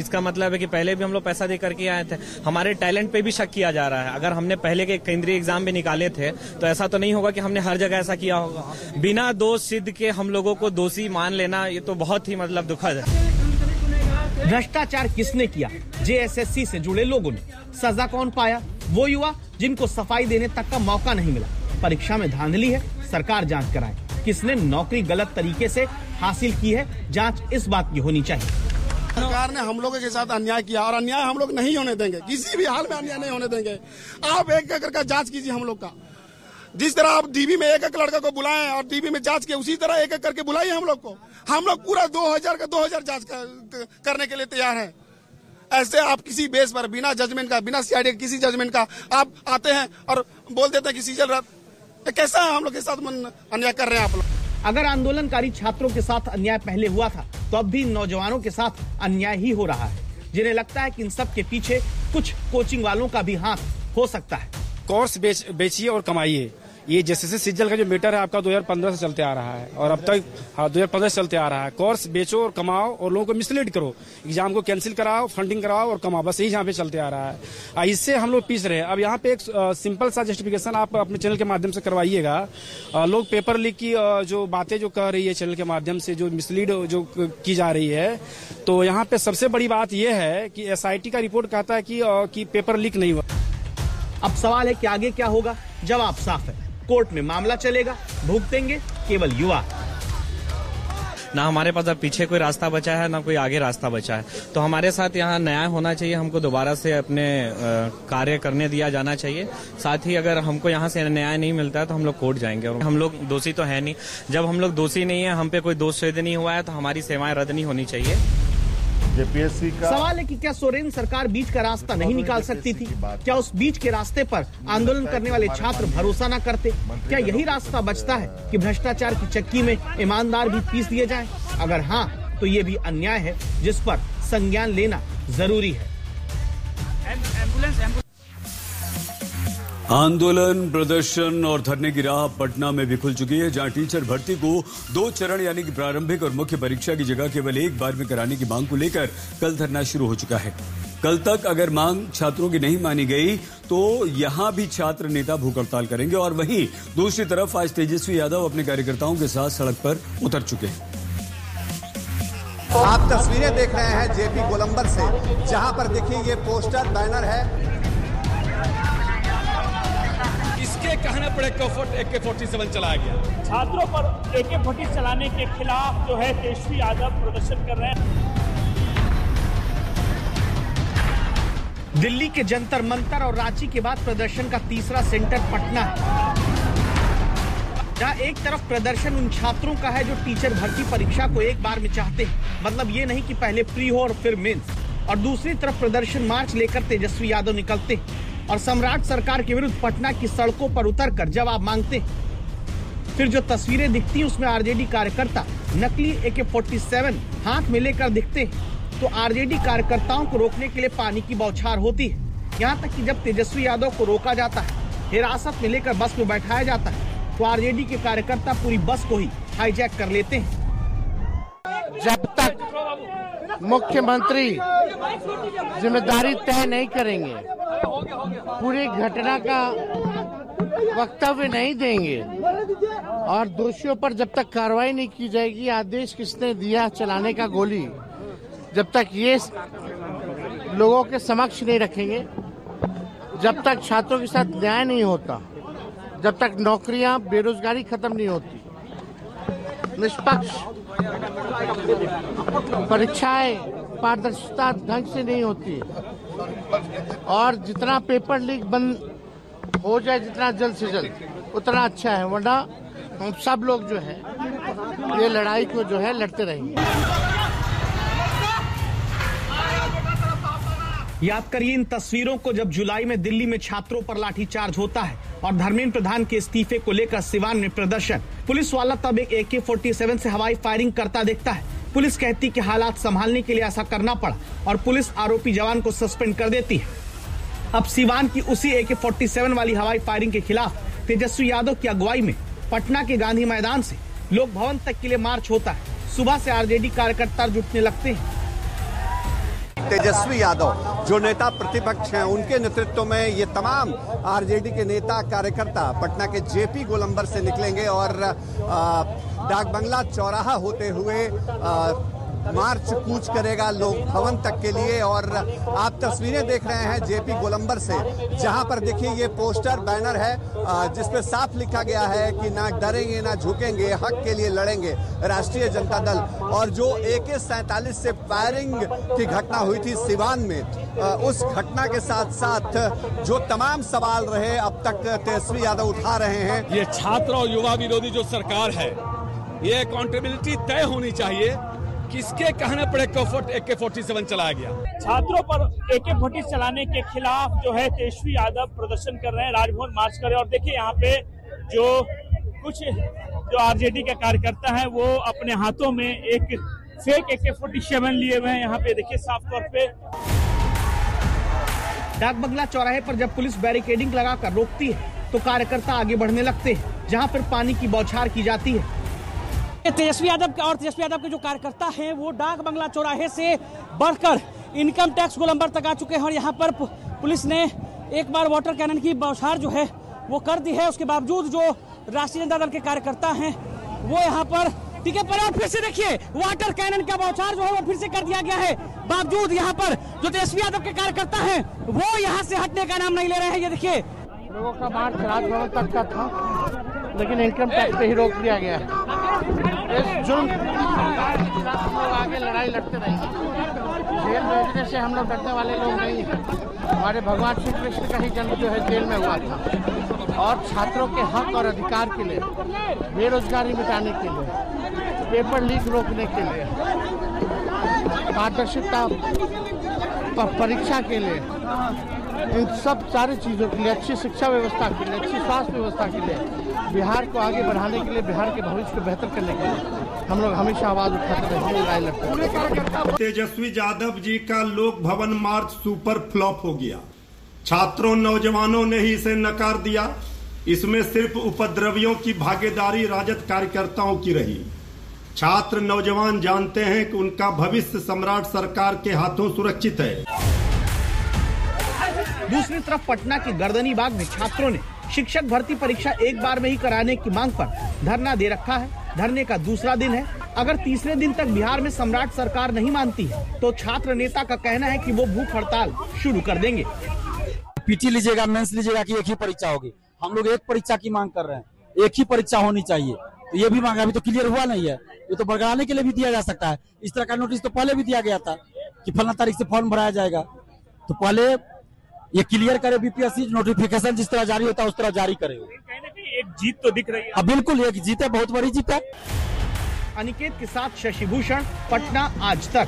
इसका मतलब है कि पहले भी हम लोग पैसा दे करके आए थे। हमारे टैलेंट पे भी शक किया जा रहा है। अगर हमने पहले के केंद्रीय एग्जाम भी निकाले थे तो ऐसा तो नहीं होगा कि हमने हर जगह ऐसा किया होगा। बिना दोष सिद्ध के हम लोगों को दोषी मान लेना, ये तो बहुत ही मतलब दुखद है। भ्रष्टाचार किसने किया? जेएसएससी से जुड़े लोगों ने। सजा कौन पाया? वो युवा जिनको सफाई देने तक का मौका नहीं मिला। परीक्षा में धांधली है, सरकार जांच कराए। किसने नौकरी गलत तरीके से हासिल की है, जांच इस बात की होनी चाहिए। सरकार ने हम लोगों के साथ अन्याय किया और अन्याय हम लोग नहीं होने देंगे, किसी भी हाल में अन्याय नहीं होने देंगे। आप एक एक करके जांच कीजिए हम लोग का। जिस तरह आप डीबी में एक एक लड़का को बुलाएं और डीबी में जांच के, उसी तरह एक एक करके बुलाइए हम लोग को। हम लोग पूरा 2000 जांच करने के लिए तैयार हैं। ऐसे आप किसी बेस पर बिना जजमेंट का, बिना सीआईडी किसी जजमेंट का आप आते हैं और बोल देते हैं कि सीजल रात, कैसा है हम लोग के साथ अन्याय कर रहे हैं आप लोग। अगर आंदोलनकारी छात्रों के साथ अन्याय पहले हुआ था तो अब भी नौजवानों के साथ अन्याय ही हो रहा है, जिन्हें लगता है कि इन सब के पीछे कुछ कोचिंग वालों का भी हाथ हो सकता है। कोर्स बेचिए और कमाइए। ये जैसे सीजल का जो मीटर है आपका 2015 से चलते आ रहा है और अब तक 2015 से चलते आ रहा है। कोर्स बेचो और कमाओ और लोगों को मिसलीड करो, एग्जाम को कैंसिल कराओ, फंडिंग कराओ और कमाओ, बस यही यहाँ पे चलते आ रहा है। इससे हम लोग पीस रहे हैं। अब यहाँ पे एक सिंपल सा जस्टिफिकेशन आप अपने चैनल के माध्यम से करवाइएगा। लोग पेपर लीक की जो बातें जो कह रही है चैनल के माध्यम से, जो मिसलीड जो की जा रही है, तो यहाँ पे सबसे बड़ी बात यह है कि SIT का रिपोर्ट कहता है कि पेपर लीक नहीं हुआ। अब सवाल है कि आगे क्या होगा? जवाब साफ है, कोर्ट में मामला चलेगा, भुगतेंगे केवल युवा। ना हमारे पास अब पीछे कोई रास्ता बचा है, ना कोई आगे रास्ता बचा है। तो हमारे साथ यहाँ न्याय होना चाहिए। हमको दोबारा से अपने कार्य करने दिया जाना चाहिए। साथ ही अगर हमको यहाँ से न्याय नहीं मिलता है तो हम लोग कोर्ट जाएंगे। और हम लोग दोषी तो है नहीं। जब हम लोग दोषी नहीं है, हम पे कोई दोष सिद्ध नहीं हुआ है, तो हमारी सेवाएं रद्द नहीं होनी चाहिए। जेपीएससी का सवाल है कि क्या सोरेन सरकार बीच का रास्ता नहीं निकाल सकती थी? क्या उस बीच के रास्ते पर आंदोलन करने वाले छात्र भरोसा न करते? क्या यही रास्ता बचता है कि भ्रष्टाचार की चक्की में ईमानदार भी पीस दिए जाएं? अगर हाँ, तो ये भी अन्याय है जिस पर संज्ञान लेना जरूरी है। आंदोलन, प्रदर्शन और धरने की राह पटना में भी खुल चुकी है, जहां टीचर भर्ती को 2 चरण यानी कि प्रारंभिक और मुख्य परीक्षा की जगह केवल एक बार में कराने की मांग को लेकर कल धरना शुरू हो चुका है। कल तक अगर मांग छात्रों की नहीं मानी गई तो यहां भी छात्र नेता भूख हड़ताल करेंगे। और वहीं दूसरी तरफ आज तेजस्वी यादव अपने कार्यकर्ताओं के साथ सड़क पर उतर चुके हैं। आप तस्वीरें देख रहे हैं जेपी गोलंबर से, जहां पर देखिए ये पोस्टर बैनर है। इसके कहने पर AK-47 चलाया गया। छात्रों पर AK-40 चलाने के खिलाफ जो है तेजस्वी यादव प्रदर्शन कर रहे हैं। दिल्ली के जंतर मंतर और रांची के बाद प्रदर्शन का तीसरा सेंटर पटना है, जहां एक तरफ प्रदर्शन उन छात्रों का है जो टीचर भर्ती परीक्षा को एक बार में चाहते हैं, मतलब ये नहीं कि पहले प्री हो और फिर मेंस, और दूसरी तरफ प्रदर्शन मार्च लेकर तेजस्वी यादव निकलते हैं और सम्राट सरकार के विरुद्ध पटना की सड़कों पर उतरकर जवाब मांगते हैं। फिर जो तस्वीरें दिखती हैं उसमें आरजेडी कार्यकर्ता नकली AK-47 हाथ में लेकर दिखते हैं, तो आरजेडी कार्यकर्ताओं को रोकने के लिए पानी की बौछार होती है। यहाँ तक कि जब तेजस्वी यादव को रोका जाता है, हिरासत में लेकर बस में बैठाया जाता है, तो आरजेडी के कार्यकर्ता पूरी बस को ही हाईजैक कर लेते हैं। जब तक मुख्यमंत्री जिम्मेदारी तय नहीं करेंगे, पूरी घटना का वक्तव्य नहीं देंगे और दोषियों पर जब तक कार्रवाई नहीं की जाएगी, आदेश किसने दिया चलाने का गोली, जब तक ये लोगों के समक्ष नहीं रखेंगे, जब तक छात्रों के साथ न्याय नहीं होता, जब तक नौकरियां, बेरोजगारी खत्म नहीं होती, निष्पक्ष परीक्षाएं पारदर्शिता ढंग से नहीं होती, और जितना पेपर लीक बंद हो जाए जितना जल्द से जल्द उतना अच्छा है, वरना हम सब लोग जो है ये लड़ाई को जो है लड़ते रहेंगे। याद करिए इन तस्वीरों को जब जुलाई में दिल्ली में छात्रों पर लाठीचार्ज होता है और धर्मेंद्र प्रधान के इस्तीफे को लेकर सिवान में प्रदर्शन। पुलिस वाला तब एक AK-47 से हवाई फायरिंग करता दिखता है। पुलिस कहती कि हालात संभालने के लिए ऐसा करना पड़ा और पुलिस आरोपी जवान को सस्पेंड कर देती है। अब सिवान की उसी AK-47 वाली हवाई फायरिंग के खिलाफ तेजस्वी यादव की अगुवाई में पटना के गांधी मैदान से लोक भवन तक के लिए मार्च होता है। सुबह से आरजेडी कार्यकर्ता जुटने लगते हैं। तेजस्वी यादव जो नेता प्रतिपक्ष हैं, उनके नेतृत्व में ये तमाम आरजेडी के नेता कार्यकर्ता पटना के जेपी गोलंबर से निकलेंगे और डाक बंगला चौराहा होते हुए मार्च कूच करेगा लोक भवन तक के लिए। और आप तस्वीरें देख रहे हैं जेपी गोलंबर से, जहां पर देखिए ये पोस्टर बैनर है जिसपे साफ लिखा गया है कि ना डरेंगे ना झुकेंगे, हक के लिए लड़ेंगे राष्ट्रीय जनता दल। और जो AK-47 से फायरिंग की घटना हुई थी सिवान में, उस घटना के साथ साथ जो तमाम सवाल रहे अब तक तेजस्वी यादव उठा रहे हैं। ये छात्र और युवा विरोधी जो सरकार है, ये अकाउंटेबिलिटी तय होनी चाहिए। किसके कहने पर AK-47 चलाया गया? छात्रों पर AK-40 चलाने के खिलाफ जो है तेजस्वी यादव प्रदर्शन कर रहे हैं, राजभवन मार्च कर रहे हैं। और देखिए यहाँ पे जो आरजेडी के कार्यकर्ता हैं वो अपने हाथों में एक फेक AK-47 लिए हुए हैं। यहाँ पे देखिए साफ तौर पे डाक बंगला चौराहे पर जब पुलिस बैरिकेडिंग लगाकर रोकती है तो कार्यकर्ता आगे बढ़ने लगते हैं, जहाँ पर पानी की बौछार की जाती है। तेजस्वी यादव के जो कार्यकर्ता हैं वो डाक बंगला चौराहे से बढ़कर इनकम टैक्स गोलंबर तक आ चुके हैं और यहाँ पर पुलिस ने एक बार वाटर कैनन की बौछार जो है वो कर दी है। उसके बावजूद जो राष्ट्रीय जनता दल के कार्यकर्ता हैं वो यहाँ पर टीके पर, और फिर से देखिए वाटर कैनन का बौछार जो है वो फिर से कर दिया गया है। बावजूद यहाँ पर जो तेजस्वी यादव के कार्यकर्ता हैं वो यहाँ से हटने का नाम नहीं ले रहे हैं। ये देखिए लोगों का मार्च राजभवन तक का था, लेकिन इनकम टैक्स पे ही रोक दिया गया है। इस जुर्म हम लोग आगे लड़ाई लड़ते रहेंगे। जेल भेजने से हम लोग डरने वाले लोग नहीं हैं। हमारे भगवान श्री कृष्ण का ही जन्म जो है जेल में हुआ था, और छात्रों के हक और अधिकार के लिए, बेरोजगारी मिटाने के लिए, पेपर लीक रोकने के लिए, पारदर्शिता परीक्षा के लिए, इन सब सारी चीज़ों के लिए, अच्छी शिक्षा व्यवस्था के लिए, अच्छी स्वास्थ्य व्यवस्था के लिए, बिहार को आगे बढ़ाने के लिए, बिहार के भविष्य को बेहतर करने के लिए हम लोग हमेशा आवाज उठाते रहेंगे, लड़ाई लड़ते। तेजस्वी यादव जी का लोक भवन मार्च सुपर फ्लॉप हो गया। छात्रों नौजवानों ने ही इसे नकार दिया। इसमें सिर्फ उपद्रवियों की भागीदारी राजद कार्यकर्ताओं की रही। छात्र नौजवान जानते हैं कि उनका भविष्य सम्राट सरकार के हाथों सुरक्षित है। दूसरी तरफ पटना के गर्दनी बाग में छात्रों ने शिक्षक भर्ती परीक्षा एक बार में ही कराने की मांग पर धरना दे रखा है। धरने का दूसरा दिन है। अगर तीसरे दिन तक बिहार में सम्राट सरकार नहीं मानती है तो छात्र नेता का कहना है कि वो भूख हड़ताल शुरू कर देंगे। पीटी लीजिएगा, मेंस लीजिएगा कि एक ही परीक्षा होगी। हम लोग एक परीक्षा की मांग कर रहे हैं, एक ही परीक्षा होनी चाहिए। तो ये भी मांग अभी तो क्लियर हुआ नहीं है, ये तो बरकराने के लिए भी दिया जा सकता है। इस तरह का नोटिस तो पहले भी दिया गया था कि फलना तारीख से फॉर्म भराया जाएगा। तो पहले ये क्लियर करे, बीपीएससी नोटिफिकेशन जिस तरह जारी होता है उस तरह जारी करे। एक जीत तो दिख रही है। अब बिल्कुल एक जीत है, बहुत बड़ी जीत है। अनिकेत के साथ शशि भूषण, पटना आज तक।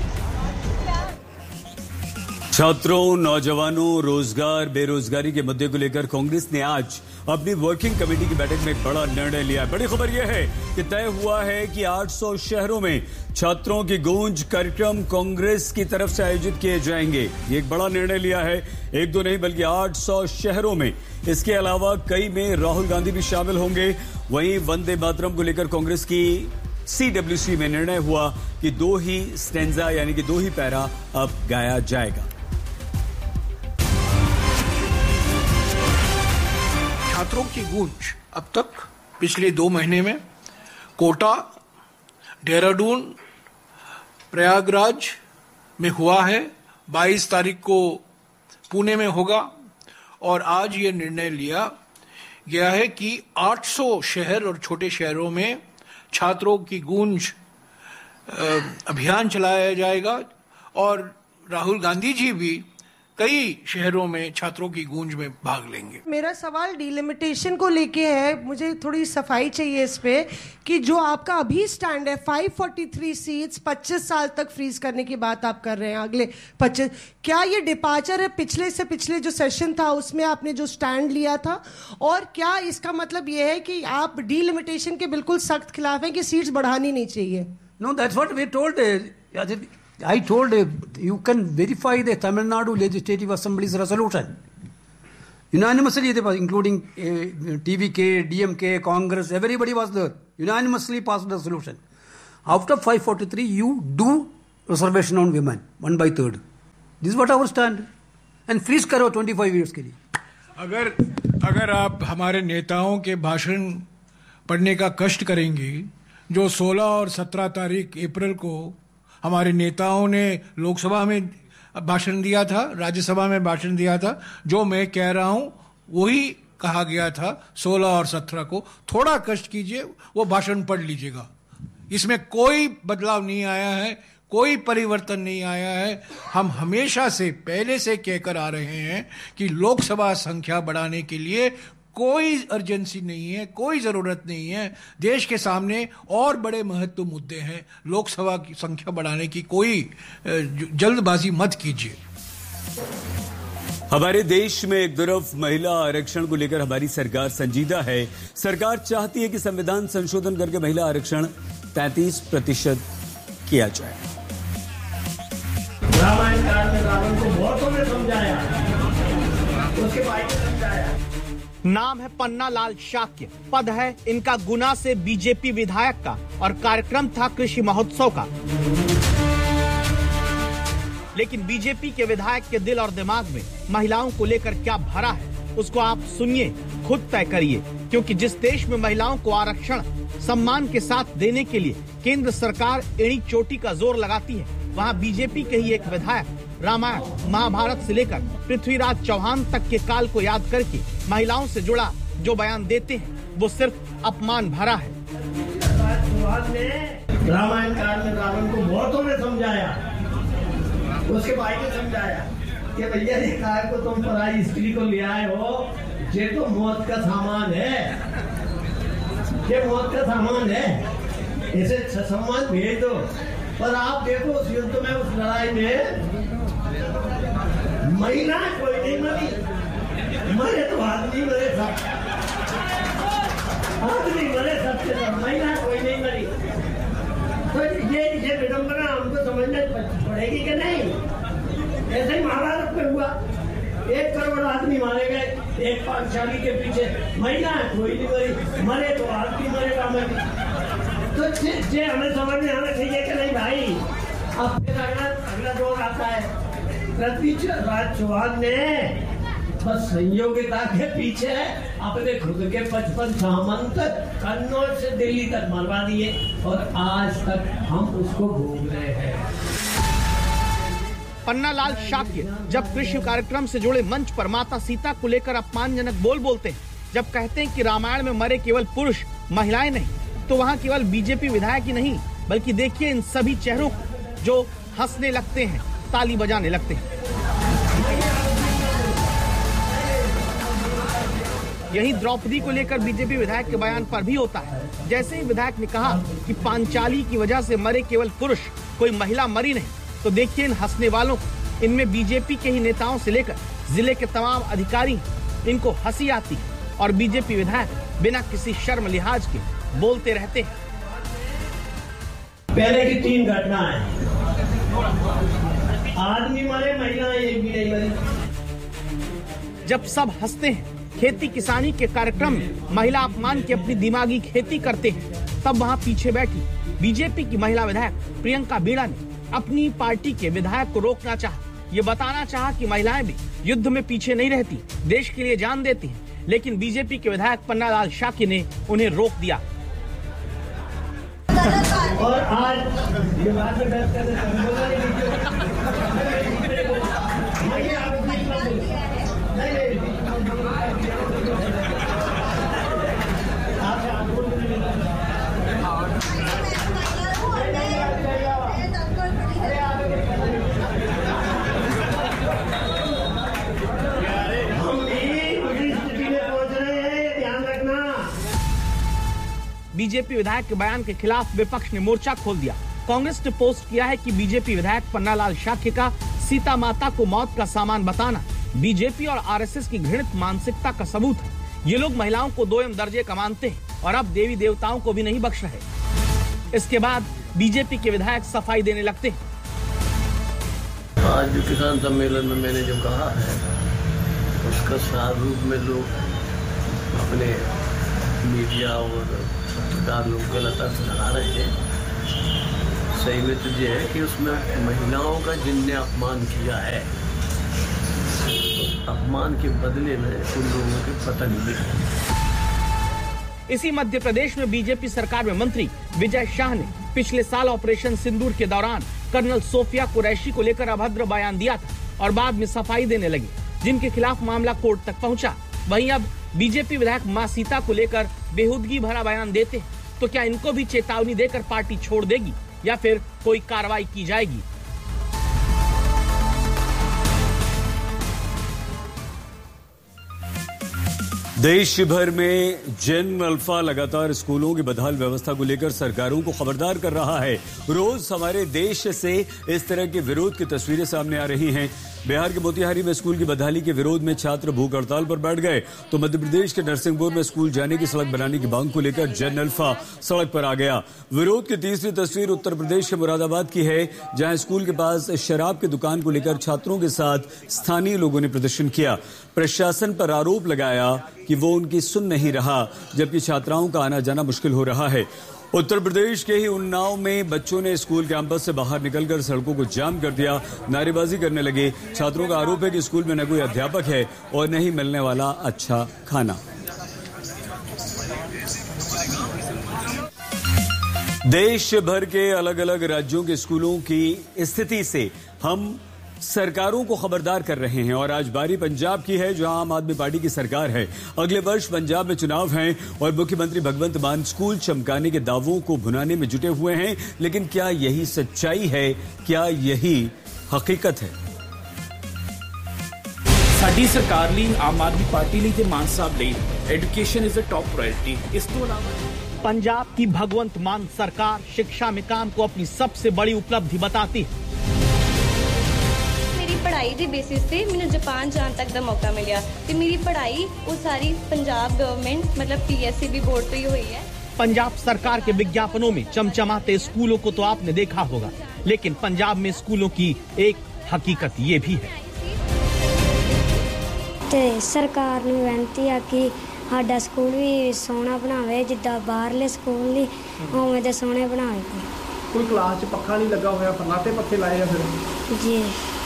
छात्रों, नौजवानों, रोजगार, बेरोजगारी के मुद्दे को लेकर कांग्रेस ने आज अपनी वर्किंग कमेटी की बैठक में एक बड़ा निर्णय लिया। बड़ी खबर यह है कि तय हुआ है कि 800 शहरों में छात्रों की गूंज कार्यक्रम कांग्रेस की तरफ से आयोजित किए जाएंगे। ये एक बड़ा निर्णय लिया है, एक दो नहीं बल्कि 800 शहरों में। इसके अलावा कई में राहुल गांधी भी शामिल होंगे। वहीं वंदे मातरम को लेकर कांग्रेस की CWC में निर्णय हुआ कि 2 ही स्टेंजा यानी कि 2 ही पैरा अब गाया जाएगा। छात्रों की गूंज अब तक पिछले 2 महीने में कोटा, देहरादून, प्रयागराज में हुआ है। 22 तारीख को पुणे में होगा। और आज ये निर्णय लिया गया है कि 800 शहर और छोटे शहरों में छात्रों की गूंज अभियान चलाया जाएगा। और राहुल गांधी जी भी कई शहरों में छात्रों की गूंज में भाग लेंगे। मेरा सवाल डिलिमिटेशन को लेके है, मुझे थोड़ी सफाई चाहिए इस पे कि जो आपका अभी स्टैंड है 543 सीट्स 25 साल तक फ्रीज करने की बात आप कर रहे हैं अगले 25, क्या ये डिपार्चर है पिछले जो सेशन था उसमें आपने जो स्टैंड लिया था? और क्या इसका मतलब ये है कि आप डिलिमिटेशन के बिल्कुल सख्त खिलाफ हैं कि सीट्स बढ़ानी नहीं चाहिए? No, that's what we told. I told you can verify the Tamil Nadu Legislative Assembly's resolution. Unanimously, including TVK, DMK, Congress, everybody was there. Unanimously passed the resolution. After 543, you do reservation on women, 1/3. This what our stand, and freeze करो 25 years के लिए। अगर आप हमारे नेताओं के भाषण पढ़ने का कष्ट करेंगे, जो 16 और 17 तारीख अप्रैल को हमारे नेताओं ने लोकसभा में भाषण दिया था, राज्यसभा में भाषण दिया था, जो मैं कह रहा हूं वही कहा गया था 16 और 17 को। थोड़ा कष्ट कीजिए, वो भाषण पढ़ लीजिएगा। इसमें कोई बदलाव नहीं आया है, कोई परिवर्तन नहीं आया है। हम हमेशा से पहले से कहकर आ रहे हैं कि लोकसभा संख्या बढ़ाने के लिए कोई अर्जेंसी नहीं है, कोई जरूरत नहीं है। देश के सामने और बड़े महत्व मुद्दे हैं। लोकसभा की संख्या बढ़ाने की कोई जल्दबाजी मत कीजिए। हमारे देश में एक तरफ महिला आरक्षण को लेकर हमारी सरकार संजीदा है। सरकार चाहती है कि संविधान संशोधन करके महिला आरक्षण 33% किया जाए। रामायण काल में रावण को बहुतों ने समझाया, उसके भाई ने समझाया। नाम है पन्ना लाल शाक्य, पद है इनका गुना से बीजेपी विधायक का, और कार्यक्रम था कृषि महोत्सव का। लेकिन बीजेपी के विधायक के दिल और दिमाग में महिलाओं को लेकर क्या भरा है, उसको आप सुनिए, खुद तय करिए। क्योंकि जिस देश में महिलाओं को आरक्षण सम्मान के साथ देने के लिए केंद्र सरकार एड़ी चोटी का जोर लगाती है, वहाँ बीजेपी के ही एक विधायक रामायण महाभारत से लेकर पृथ्वीराज चौहान तक के काल को याद करके महिलाओं से जुड़ा जो बयान देते हैं वो सिर्फ अपमान भरा है। रामायण काल में रावण को बहुतों ने समझाया, उसके भाई ने समझाया कि भैया ये काय को तुम पराई स्त्री को ले आए हो, ये तो मौत का सामान है, ये मौत का सामान है, इसे सम्मान भेज दो। पर आप देखो उस युद्ध में, उस लड़ाई में महिला कोई नहीं मरी, मरे तो आदमी मरे सब, आदमी मरे सबसे सब, महिला कोई नहीं मरी। तो ये विडंबना हमको समझना पड़ेगी कि नहीं? ऐसे ही महाभारत में हुआ, 1 करोड़ आदमी मारे गए एक पाठशाली के पीछे, महिला कोई नहीं मरी, मरे तो आदमी मरेगा मरी। तो ये हमें समझ में आना चाहिए कि नहीं भाई। अब फिर अगला दौर आता है, पृथ्वीराज चौहान ने बस संयोगिता के पीछे अपने खुद के 55 सामंत कन्नौज से दिल्ली तक मरवा दिए, और आज तक हम उसको भोग रहे हैं। पन्ना लाल शाक्य जब कृषि कार्यक्रम से जुड़े मंच पर माता सीता को लेकर अपमानजनक बोलते हैं, जब कहते हैं कि रामायण में मरे केवल पुरुष महिलाएं नहीं, तो वहाँ केवल बीजेपी विधायक ही नहीं, बल्कि देखिए इन सभी चेहरों को जो हंसने लगते हैं, ताली बजाने लगते हैं। यही द्रौपदी को लेकर बीजेपी विधायक के बयान पर भी होता है। जैसे ही विधायक ने कहा कि पांचाली की वजह से मरे केवल पुरुष, कोई महिला मरी नहीं, तो देखिए इन हंसने वालों को। इनमें बीजेपी के ही नेताओं से लेकर जिले के तमाम अधिकारी, इनको हंसी आती है, और बीजेपी विधायक बिना किसी शर्म लिहाज के बोलते रहते हैं। पहले की 3 घटनाएं, आदमी मरे, महिलाएं एक भी नहीं मरी। जब सब हंसते हैं, खेती किसानी के कार्यक्रम में महिला अपमान की अपनी दिमागी खेती करते हैं, तब वहाँ पीछे बैठी बीजेपी की महिला विधायक प्रियंका बीड़ा ने अपनी पार्टी के विधायक को रोकना चाहा। ये बताना चाहा कि महिलाएं भी युद्ध में पीछे नहीं रहती, देश के लिए जान देती हैं। लेकिन बीजेपी के विधायक पन्ना लाल शाक्य ने उन्हें रोक दिया। और आज ये बात बीजेपी विधायक के बयान के खिलाफ विपक्ष ने मोर्चा खोल दिया। कांग्रेस ने पोस्ट किया है कि बीजेपी विधायक पन्ना लाल शाक्य का सीता माता को मौत का सामान बताना बीजेपी और आरएसएस की घृणित मानसिकता का सबूत है। ये लोग महिलाओं को 2M दर्जे का मानते हैं और अब देवी देवताओं को भी नहीं बख्श रहे। इसके बाद बीजेपी के विधायक सफाई देने लगते हैं। आज किसान सम्मेलन में मैंने जो कहा है उसका सार रूप में लोग अपने मीडिया और पत्रकार लोग गलत अर्थ लगा रहे हैं। सही में तो ये है कि उसमें महिलाओं का जिनने अपमान किया है, अपमान के बदले में उन लोगों के पता नहीं मिला। इसी मध्य प्रदेश में बीजेपी सरकार में मंत्री विजय शाह ने पिछले साल ऑपरेशन सिंदूर के दौरान कर्नल सोफिया कुरैशी को लेकर अभद्र बयान दिया था और बाद में सफाई देने लगी, जिनके खिलाफ मामला कोर्ट तक पहुंचा। वहीं अब बीजेपी विधायक मां सीता को लेकर बेहूदगी भरा बयान देते हैं, तो क्या इनको भी चेतावनी देकर पार्टी छोड़ देगी या फिर कोई कार्रवाई की जाएगी? देश भर में जेन अल्फा लगातार स्कूलों की बदहाल व्यवस्था को लेकर सरकारों को खबरदार कर रहा है। रोज हमारे देश से इस तरह के विरोध की तस्वीरें सामने आ रही हैं। बिहार के मोतिहारी में स्कूल की बदहाली के विरोध में छात्र भूख हड़ताल पर बैठ गए, तो मध्य प्रदेश के नरसिंहपुर में स्कूल जाने की सड़क बनाने की मांग को लेकर जेन अल्फा सड़क पर आ गया। विरोध की तीसरी तस्वीर उत्तर प्रदेश के मुरादाबाद की है, जहां स्कूल के पास शराब की दुकान को लेकर छात्रों के साथ स्थानीय लोगों ने प्रदर्शन किया। प्रशासन पर आरोप लगाया कि वो उनकी सुन नहीं रहा, जबकि छात्राओं का आना जाना मुश्किल हो रहा है। उत्तर प्रदेश के ही उन्नाव में बच्चों ने स्कूल कैंपस से बाहर निकलकर सड़कों को जाम कर दिया, नारेबाजी करने लगे। छात्रों का आरोप है कि स्कूल में न कोई अध्यापक है और न ही मिलने वाला अच्छा खाना। देश भर के अलग अलग राज्यों के स्कूलों की स्थिति से हम सरकारों को खबरदार कर रहे हैं और आज बारी पंजाब की है, जहां आम आदमी पार्टी की सरकार है। अगले वर्ष पंजाब में चुनाव हैं और मुख्यमंत्री भगवंत मान स्कूल चमकाने के दावों को भुनाने में जुटे हुए हैं। लेकिन क्या यही सच्चाई है? क्या यही हकीकत है? साडी सरकार ਲਈ आम आदमी पार्टी ਲਈ ਤੇ ਮਾਨ ਸਾਹਿਬ ਲਈ education is a top priority. इस तो अलावा पंजाब की भगवंत मान सरकार शिक्षा में काम को अपनी सबसे बड़ी उपलब्धि बताती है। पढ़ाई के बेसिस पे मैंने जापान जाने तक का मौका मिला, तो मेरी पढ़ाई वो सारी पंजाब गवर्नमेंट मतलब PSCB बोर्ड पे ही हुई है। पंजाब सरकार के विज्ञापनों में चमचमाते स्कूलों को तो आपने देखा होगा, लेकिन पंजाब में स्कूलों की एक हकीकत ये भी है। ते सरकार नूं बेनती है कि साडा स्कूल भी सोहना बनावे, जिद्दां बाहरले स्कूल नहीं उवें दे सोहने बनावे। कोई क्लास च पक्खा नहीं लगा होया, फर्नाटे पक्खे लाए हैं फिर जी।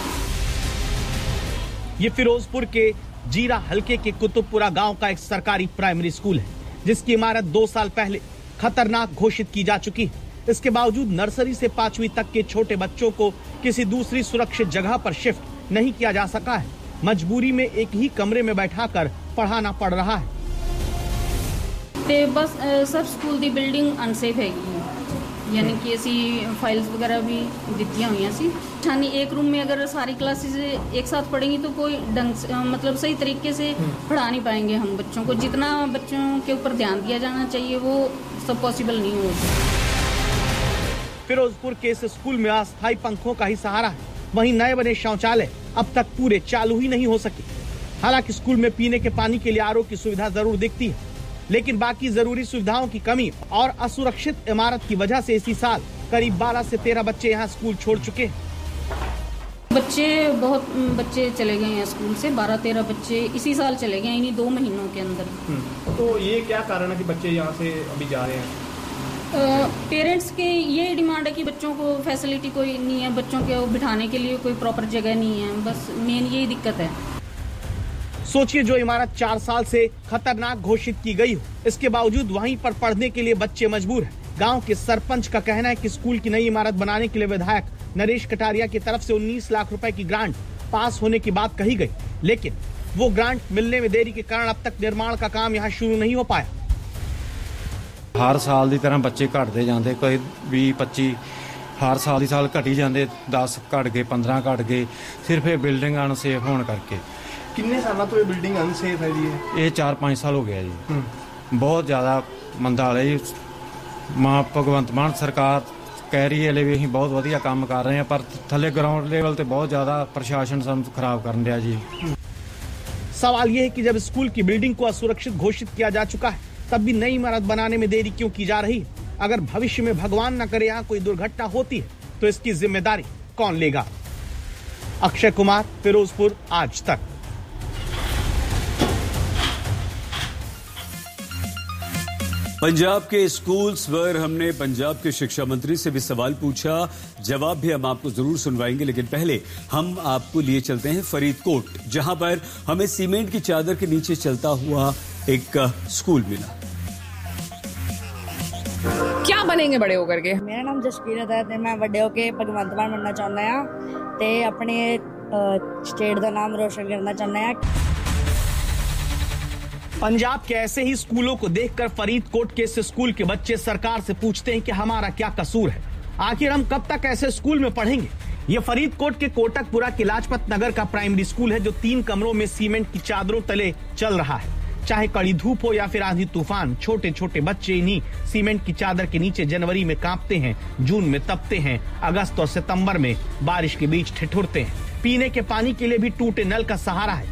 ये फिरोजपुर के जीरा हलके के कुतुबपुरा गांव का एक सरकारी प्राइमरी स्कूल है, जिसकी इमारत 2 साल पहले खतरनाक घोषित की जा चुकी है। इसके बावजूद नर्सरी से 5वीं तक के छोटे बच्चों को किसी दूसरी सुरक्षित जगह पर शिफ्ट नहीं किया जा सका है। मजबूरी में एक ही कमरे में बैठाकर पढ़ाना पड़ रहा है। ते बस सर स्कूल दी बिल्डिंग अनसेफ हैगी, यानी कि असी फाइल्स वगैरह भी दित्तियां हुई सी। यानी एक रूम में अगर सारी क्लासेस एक साथ पढ़ेंगी तो कोई ढंग से मतलब सही तरीके से पढ़ा नहीं पाएंगे हम बच्चों को। जितना बच्चों के ऊपर ध्यान दिया जाना चाहिए वो सब पॉसिबल नहीं हो। फिरोजपुर के इस स्कूल में अस्थायी पंखों का ही सहारा है। वहीं नए बने शौचालय अब तक पूरे चालू ही नहीं हो सके। हालांकि स्कूल में पीने के पानी के लिए RO की सुविधा जरूर दिखती है, लेकिन बाकी जरूरी सुविधाओं की कमी और असुरक्षित इमारत की वजह से इसी साल करीब 12 से 13 बच्चे यहाँ स्कूल छोड़ चुके हैं। बहुत बच्चे चले गए हैं स्कूल से, 12-13 बच्चे इसी साल चले गए इन्हीं 2 महीनों के अंदर। तो ये क्या कारण है कि बच्चे यहाँ से अभी जा रहे हैं? पेरेंट्स के ये डिमांड है कि बच्चों को फैसिलिटी कोई नहीं है, बच्चों को बिठाने के लिए कोई प्रॉपर जगह नहीं है, बस मेन यही दिक्कत है। सोचिए, जो इमारत 4 साल से खतरनाक घोषित की गई हो, इसके बावजूद वहीं पर पढ़ने के लिए बच्चे मजबूर हैं। गांव के सरपंच का कहना है कि स्कूल की नई इमारत बनाने के लिए विधायक नरेश कटारिया की तरफ से 19 लाख रुपए की ग्रांट पास होने की बात कही गई, लेकिन वो ग्रांट मिलने में देरी के कारण अब तक निर्माण का काम यहाँ शुरू नहीं हो पाया। हर साल की तरह बच्चे घटते जाते, कोई 20-25 हर साल ही साल घटी जाते, 10 घट गए, 15 घट गए, सिर्फ ये बिल्डिंग अनसेफ होने करके। कितने साल तो ये बिल्डिंग अनसेफ है जी? ये 4-5 साल हो गया जी। बहुत ज्यादा मंदा हाल है जी। मां भगवंत मान सरकार कह रही है भी बहुत वधिया काम कर रहे हैं, पर थले ग्राउंड लेवल ते बहुत ज्यादा प्रशासन सब खराब कर दिया जी। सवाल ये है कि जब स्कूल की बिल्डिंग को असुरक्षित घोषित किया जा चुका है, तब भी नई इमारत बनाने में देरी क्यों की जा रही है? अगर भविष्य में भगवान न करे यहाँ कोई दुर्घटना होती है तो इसकी जिम्मेदारी कौन लेगा? अक्षय कुमार, फिरोजपुर, आज तक। पंजाब के स्कूल्स पर हमने पंजाब के शिक्षा मंत्री से भी सवाल पूछा, जवाब भी हम आपको जरूर सुनवाएंगे, लेकिन पहले हम आपको लिए चलते हैं फरीदकोट, जहां पर हमें सीमेंट की चादर के नीचे चलता हुआ एक स्कूल मिला। क्या बनेंगे बड़े होकर के? मेरा नाम जसकीरत है ते मैं बड़े होके भगवंत मान बनना चाहना है ते अपने स्टेट का नाम रोशन करना चाहना है। पंजाब के ऐसे ही स्कूलों को देखकर फरीदकोट के इस स्कूल के बच्चे सरकार से पूछते हैं कि हमारा क्या कसूर है, आखिर हम कब तक ऐसे स्कूल में पढ़ेंगे। ये फरीदकोट के कोटकपुरा के लाजपत नगर का प्राइमरी स्कूल है, जो 3 कमरों में सीमेंट की चादरों तले चल रहा है। चाहे कड़ी धूप हो या फिर आंधी तूफान, छोटे छोटे बच्चे इन्हीं सीमेंट की चादर के नीचे जनवरी में कांपते हैं, जून में तपते हैं, अगस्त और सितंबर में बारिश के बीच ठिठुरते हैं। पीने के पानी के लिए भी टूटे नल का सहारा है।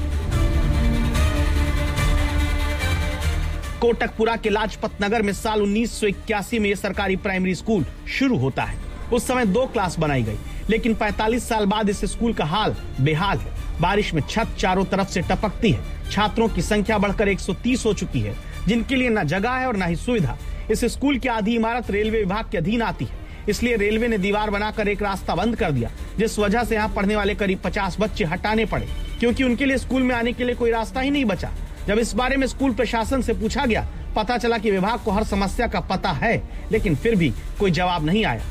कोटकपुरा के लाजपत नगर में साल 1981 में यह सरकारी प्राइमरी स्कूल शुरू होता है। उस समय 2 क्लास बनाई गई, लेकिन 45 साल बाद इस स्कूल का हाल बेहाल है। बारिश में छत चारों तरफ से टपकती है। छात्रों की संख्या बढ़कर 130 हो चुकी है, जिनके लिए न जगह है और न ही सुविधा। इस स्कूल की आधी इमारत रेलवे विभाग के अधीन आती है, इसलिए रेलवे ने दीवार बनाकर एक रास्ता बंद कर दिया, जिस वजह से यहाँ पढ़ने वाले करीब 50 बच्चे हटाने पड़े, क्योंकि उनके लिए स्कूल में आने के लिए कोई रास्ता ही नहीं बचा। जब इस बारे में स्कूल प्रशासन से पूछा गया, पता चला कि विभाग को हर समस्या का पता है, लेकिन फिर भी कोई जवाब नहीं आया।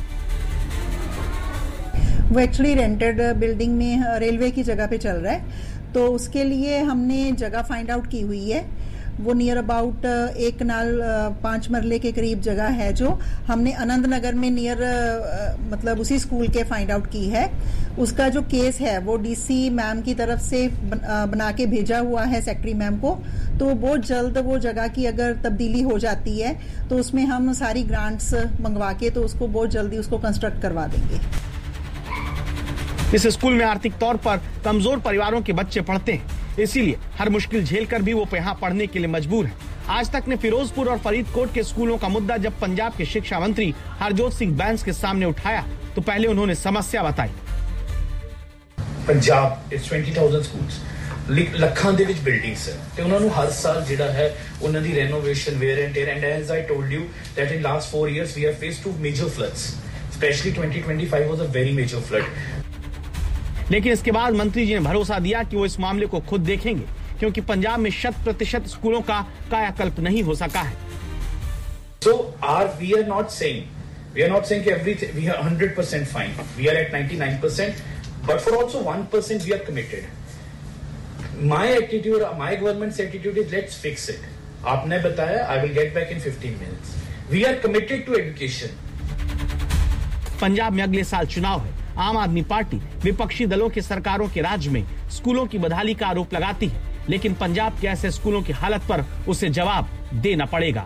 वो एक्चुअली रेंटेड बिल्डिंग में रेलवे की जगह पे चल रहा है, तो उसके लिए हमने जगह फाइंड आउट की हुई है। वो नियर अबाउट 1 कनाल 5 मरले के करीब जगह है, जो हमने आनंद नगर में नियर मतलब उसी स्कूल के फाइंड आउट की है। उसका जो केस है वो डीसी मैम की तरफ से बना के भेजा हुआ है सेक्रेटरी मैम को, तो बहुत जल्द वो जगह की अगर तब्दीली हो जाती है तो उसमें हम सारी ग्रांट्स मंगवा के तो उसको बहुत जल्दी उसको कंस्ट्रक्ट करवा देंगे। इस स्कूल में आर्थिक तौर पर कमजोर परिवारों के बच्चे पढ़ते हैं, इसीलिए हर मुश्किल झेलकर भी वो यहाँ पढ़ने के लिए मजबूर हैं। आज तक ने फिरोजपुर और फरीदकोट के स्कूलों का मुद्दा जब पंजाब के शिक्षा मंत्री हरजोत सिंह बैंस के सामने उठाया, तो पहले उन्होंने समस्या बताई। पंजाब इज 20,000 स्कूल्स, ਲੱਖਾਂ ਦੇ ਵਿੱਚ ਬਿਲਡਿੰਗਸ ਹੈ ਤੇ ਉਹਨਾਂ ਨੂੰ ਹਰ ਸਾਲ ਜਿਹੜਾ ਹੈ ਉਹਨਾਂ ਦੀ renovation wear and tear, and as I told you that in last 4 years we have faced 2 major floods, especially 2025 was a very major flood. लेकिन इसके बाद मंत्री जी ने भरोसा दिया कि वो इस मामले को खुद देखेंगे, क्योंकि पंजाब में 100% स्कूलों का कायाकल्प नहीं हो सका है। So we are not saying कि everything we are 100% fine. We are at 99%, but for also 1% we are committed. My attitude, my government's attitude is let's fix it. आपने बताया I will get back in 15 minutes. We are committed to education. Punjab में अगले साल चुनाव है। आम आदमी party विपक्षी दलों के सरकारों के राज में स्कूलों की बदहाली का आरोप लगाती है, लेकिन पंजाब के ऐसे स्कूलों की हालत पर उसे जवाब देना पड़ेगा।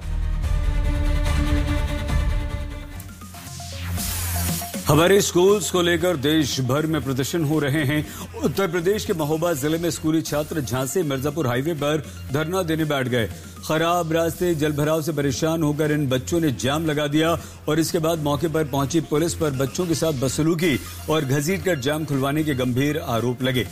हमारे स्कूल्स को लेकर देश भर में प्रदर्शन हो रहे हैं। उत्तर प्रदेश के महोबा जिले में स्कूली छात्र झांसी मिर्जापुर हाईवे पर धरना देने बैठ गए। खराब रास्ते, जलभराव से परेशान होकर इन बच्चों ने जाम लगा दिया और इसके बाद मौके पर पहुंची पुलिस पर बच्चों के साथ बदसलूकी और घसीटकर जाम खुलवाने के गंभीर आरोप लगे।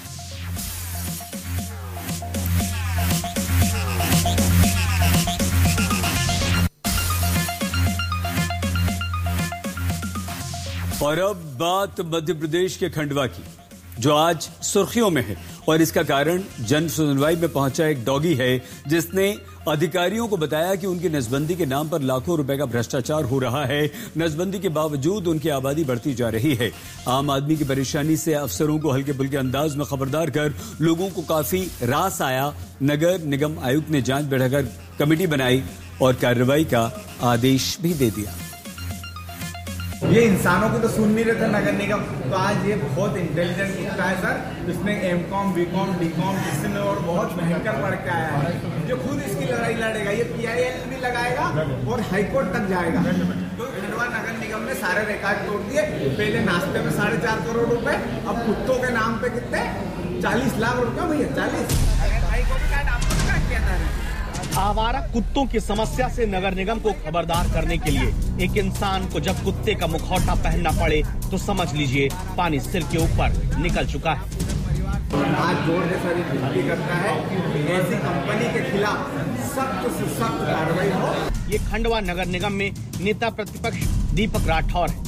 और अब बात मध्य प्रदेश के खंडवा की, जो आज सुर्खियों में है, और इसका कारण जन सुनवाई में पहुंचा एक डॉगी है, जिसने अधिकारियों को बताया कि उनकी नसबंदी के नाम पर लाखों रुपए का भ्रष्टाचार हो रहा है। नसबंदी के बावजूद उनकी आबादी बढ़ती जा रही है। आम आदमी की परेशानी से अफसरों को हल्के फुल्के अंदाज में खबरदार कर लोगों को काफी रास आया। नगर निगम आयुक्त ने जांच बढ़ाकर कमेटी बनाई और कार्रवाई का आदेश भी दे दिया। ये इंसानों को तो सुन नहीं रहे थे नगर निगम, तो आज ये बहुत इंटेलिजेंट कुत्ता है सर। इसमें एमकॉम, बीकॉम, डीकॉम इसमें और बहुत भयंकर पढ़ के आया है, जो खुद इसकी लड़ाई लड़ेगा। ये PIL भी लगाएगा और हाईकोर्ट तक जाएगा। तो खंडवा नगर निगम ने सारे रिकॉर्ड तोड़ दिए। पहले नाश्ते में 4.5 करोड़ रुपए, अब कुत्तों के नाम पे कितने 40 लाख रुपए भैया, 40। हाईकोर्ट का नाम किया था। आवारा कुत्तों की समस्या से नगर निगम को खबरदार करने के लिए एक इंसान को जब कुत्ते का मुखौटा पहनना पड़े तो समझ लीजिए पानी सिर के ऊपर निकल चुका है। आज जोर से सारी विनती करता है कि ऐसी कंपनी के खिलाफ सख्त से सख्त कार्रवाई हो। ये खंडवा नगर निगम में नेता प्रतिपक्ष दीपक राठौर है,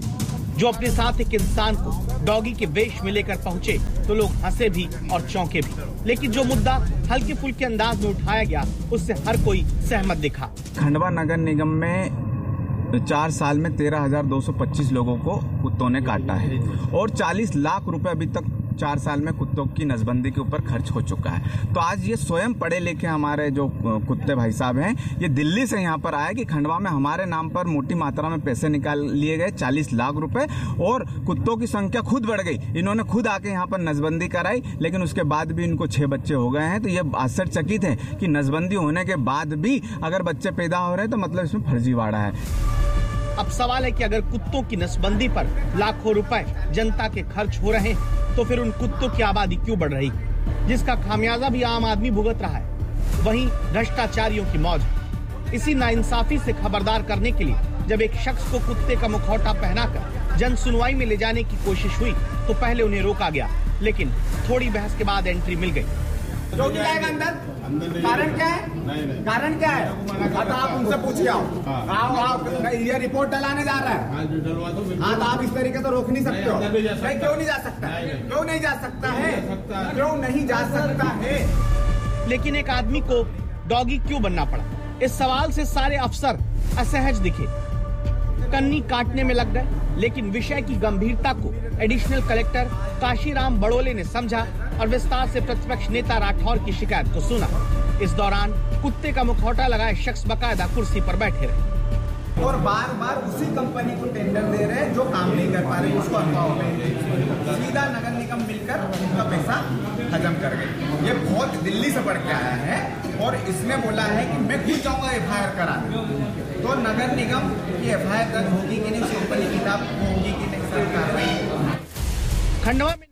जो अपने साथ एक इंसान को डॉगी के वेश में लेकर पहुंचे तो लोग हंसे भी और चौंके भी, लेकिन जो मुद्दा हल्के फुल्के अंदाज में उठाया गया उससे हर कोई सहमत दिखा। खंडवा नगर निगम में 4 साल में 13,225 लोगों को कुत्तों ने काटा है और 40 लाख रुपए अभी तक 4 साल में कुत्तों की नसबंदी के ऊपर खर्च हो चुका है। तो आज ये स्वयं पढ़े लिखे हमारे जो कुत्ते भाई साहब हैं, ये दिल्ली से यहाँ पर आए कि खंडवा में हमारे नाम पर मोटी मात्रा में पैसे निकाल लिए गए 40 लाख रुपए और कुत्तों की संख्या खुद बढ़ गई। इन्होंने खुद आके यहाँ पर नसबंदी कराई, लेकिन उसके बाद भी इनको 6 बच्चे हो गए हैं। तो ये आश्चर्यचकित है कि नसबंदी होने के बाद भी अगर बच्चे पैदा हो रहे हैं तो मतलब इसमें फर्जीवाड़ा है। अब सवाल है कि अगर कुत्तों की नसबंदी पर लाखों रुपए जनता के खर्च हो रहे हैं तो फिर उन कुत्तों की आबादी क्यों बढ़ रही, जिसका खामियाजा भी आम आदमी भुगत रहा है। वहीं भ्रष्टाचारियों की मौज है। इसी नाइंसाफी से खबरदार करने के लिए जब एक शख्स को कुत्ते का मुखौटा पहनाकर जन सुनवाई में ले जाने की कोशिश हुई तो पहले उन्हें रोका गया, लेकिन थोड़ी बहस के बाद एंट्री मिल गई। जो जाएगा अंदर कारण क्या है? कारण क्या है? तो आप उनसे पूछ के आओ। ये रिपोर्ट डलाने जा रहा है। हाँ, तो आप इस तरीके से रोक नहीं सकते हो। भाई क्यों नहीं जा सकता है? क्यों नहीं जा सकता है? क्यों नहीं जा सकता है? लेकिन एक आदमी को डॉगी क्यों बनना पड़ा? इस सवाल से सारे अफसर असहज दिखे, कन्नी काटने में लग गए। लेकिन विषय की गंभीरता को एडिशनल कलेक्टर काशीराम बड़ोले ने समझा और विस्तार से प्रतिपक्ष नेता राठौर की शिकायत को सुना। इस दौरान कुत्ते का मुखौटा लगाए शख्स बकायदा कुर्सी पर बैठे रहे और बार बार उसी कंपनी को टेंडर दे रहे हैं जो काम नहीं कर पा रहे, उसको अफवाह में सीधा नगर निगम मिलकर उनका पैसा हजम कर गए। ये बहुत दिल्ली से पढ़ के आया है और इसने बोला है कि मैं खुद जाऊंगा FIR करा। तो नगर निगम की FIR दर्ज होगी कि नहीं, कंपनी के खिलाफ होगी कि नहीं सरकार? खंडवा में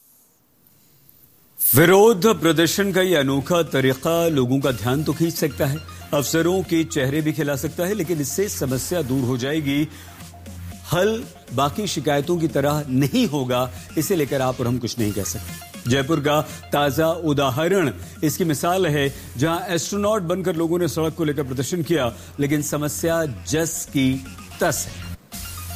विरोध प्रदर्शन का ये अनोखा तरीका लोगों का ध्यान तो खींच सकता है, अफसरों के चेहरे भी खिला सकता है, लेकिन इससे समस्या दूर हो जाएगी। हल बाकी शिकायतों की तरह नहीं होगा, इसे लेकर आप और हम कुछ नहीं कह सकते। जयपुर का ताजा उदाहरण इसकी मिसाल है, जहां एस्ट्रोनॉट बनकर लोगों ने सड़क को लेकर प्रदर्शन किया, लेकिन समस्या जस की तस है।